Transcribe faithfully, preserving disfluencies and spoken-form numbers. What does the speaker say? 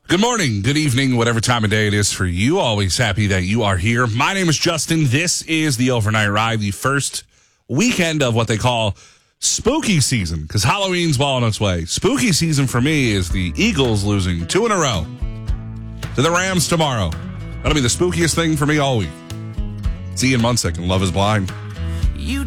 Good morning, good evening, whatever time of day it is for you. Always happy that you are here. My name is Justin. This is the Overnight Ride, the first weekend of what they call spooky season, because Halloween's well on its way. Spooky season for me is the Eagles losing two in a row to the Rams tomorrow. That'll be the spookiest thing for me all week. It's Ian Munsick and Love is Blind. You